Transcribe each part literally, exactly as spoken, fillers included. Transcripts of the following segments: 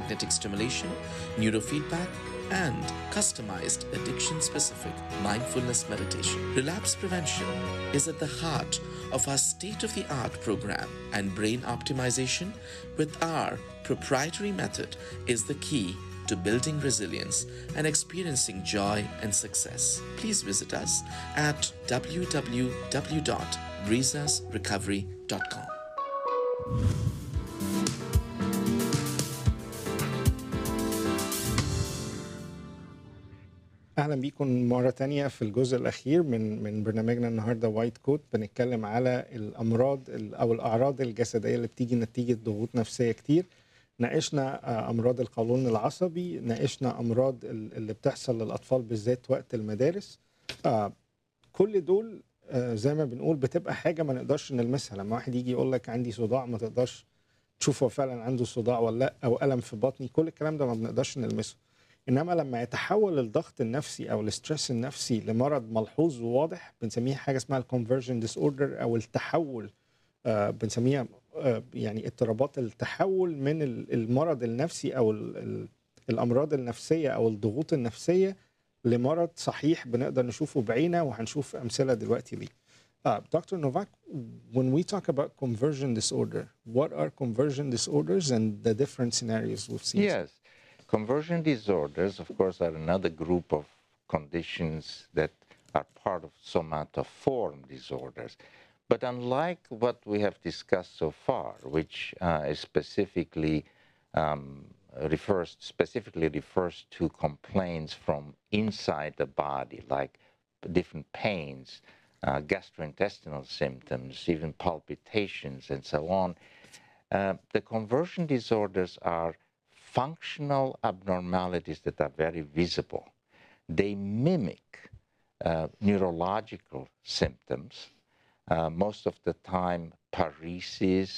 magnetic stimulation, neurofeedback, and customized addiction-specific mindfulness meditation. Relapse prevention is at the heart of our state-of-the-art program, and brain optimization with our proprietary method is the key to building resilience and experiencing joy and success. Please visit us at w w w dot brisas recovery dot com. أهلا بيكم مرة تانية في الجزء الأخير من من برنامجنا النهاردة وايت كوت. بنتكلم على الأمراض أو الأعراض الجسدية اللي بتيجي نتيجة ضغوط نفسية كتير. ناقشنا أمراض القولون العصبي، ناقشنا أمراض اللي بتحصل للأطفال بالذات وقت المدارس. كل دول زي ما بنقول بتبقى حاجة ما نقدرش نلمسها. لما واحد يجي يقول لك عندي صداع ما تقدرش تشوفه فعلا عنده صداع ولا لا، أو ألم في بطني، كل الكلام ده ما بنقدرش نلمسه. انما لما يتحول الضغط النفسي او الاسترس النفسي لمرض ملحوظ وواضح بنسميه حاجه اسمها الكونفرجن ديس اوردر او التحول. آه بنسميها آه يعني اضطرابات التحول من المرض النفسي او ال ال الامراض النفسيه او الضغوط النفسيه لمرض صحيح بنقدر نشوفه بعينه، وهنشوف امثله دلوقتي ليه. Uh, Doctor Novak, when we talk about conversion disorder, what are conversion disorders and the different scenarios we've seen? Yes. Conversion disorders, of course, are another group of conditions that are part of somatoform disorders. But unlike what we have discussed so far, which uh, is specifically um, refers specifically refers to complaints from inside the body, like different pains, uh, gastrointestinal symptoms, even palpitations, and so on, uh, the conversion disorders are functional abnormalities that are very visible. They mimic uh, neurological symptoms, uh, most of the time paresis,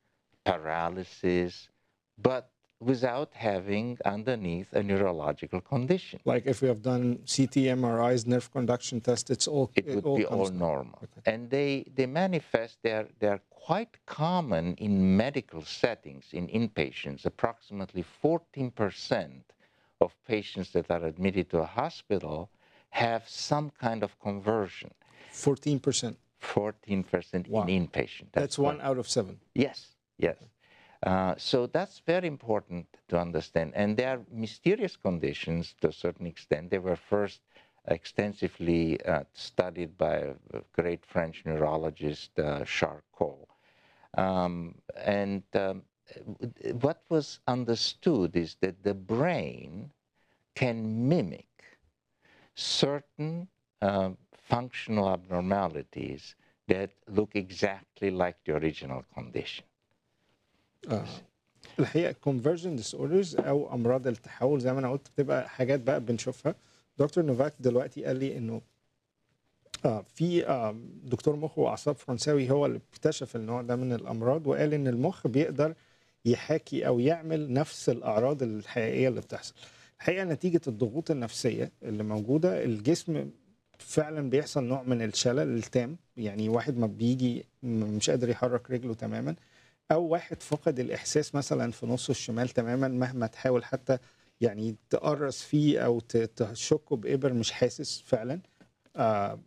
paralysis, but without having underneath a neurological condition. Like if we have done C T, M R Is, nerve conduction tests, it's all it would it all be all comes normal. Okay. And they, they manifest, they're, they're quite common in medical settings, in inpatients. Approximately fourteen percent of patients that are admitted to a hospital have some kind of conversion. fourteen percent. fourteen percent Wow. in inpatient. That's, That's one out of seven. Yes, yes. Uh, so that's very important to understand. And they are mysterious conditions to a certain extent. They were first extensively uh, studied by a great French neurologist, uh, Charcot. Um, and um, what was understood is that the brain can mimic certain uh, functional abnormalities that look exactly like the original condition. آه. الحقيقه conversion disorders او امراض التحول زي ما انا قلت بتبقى حاجات بقى بنشوفها. دكتور نوفاك دلوقتي قال لي انه آه في آه دكتور مخ واعصاب فرنساوي هو اللي اكتشف النوع ده من الامراض، وقال ان المخ بيقدر يحاكي او يعمل نفس الاعراض الحقيقيه اللي بتحصل. الحقيقه نتيجه الضغوط النفسيه اللي موجوده الجسم فعلا بيحصل نوع من الشلل التام، يعني واحد ما بيجي مش قادر يحرك رجله تماما، او واحد فقد الاحساس مثلا في نصه الشمال تماما مهما تحاول حتى يعني تقرص فيه او تشكه بابر مش حاسس فعلا. آه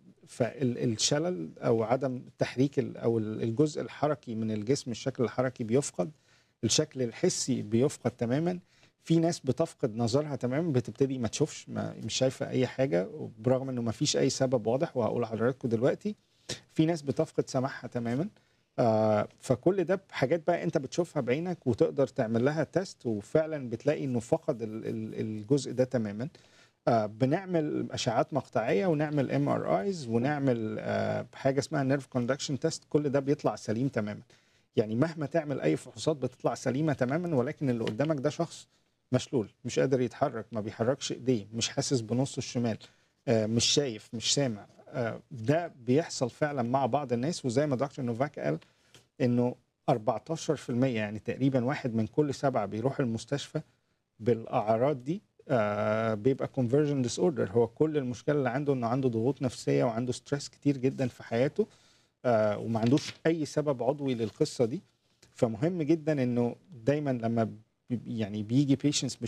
فالشلل او عدم تحريك او الجزء الحركي من الجسم، الشكل الحركي بيفقد، الشكل الحسي بيفقد تماما. في ناس بتفقد نظرها تماما، بتبتدي ما تشوفش، ما مش شايفه اي حاجه برغم انه ما فيش اي سبب واضح، وهقول لحضراتكم دلوقتي. في ناس بتفقد سمعها تماما. آه فكل ده حاجات بقى انت بتشوفها بعينك وتقدر تعمل لها تيست، وفعلا بتلاقي انه فقد الجزء ده تماما. آه بنعمل اشعات مقطعيه ونعمل ام ار ايز ونعمل آه حاجه اسمها نيرف كوندكشن تيست، كل ده بيطلع سليم تماما. يعني مهما تعمل اي فحوصات بتطلع سليمه تماما، ولكن اللي قدامك ده شخص مشلول، مش قادر يتحرك، ما بيحركش ايديه، مش حاسس بنصه الشمال، آه مش شايف، مش سامع. آه ده بيحصل فعلا مع بعض الناس. وزي ما دكتور نوفاك قال انه أربعتاشر في المية يعني تقريبا واحد من كل سبعة بيروح المستشفى بالاعراض دي آه بيبقى conversion disorder. هو كل المشكله اللي عنده انه عنده ضغوط نفسيه وعنده ستريس كتير جدا في حياته، آه وما عندوش اي سبب عضوي للقصه دي. فمهم جدا انه دايما لما يعني بيجي patients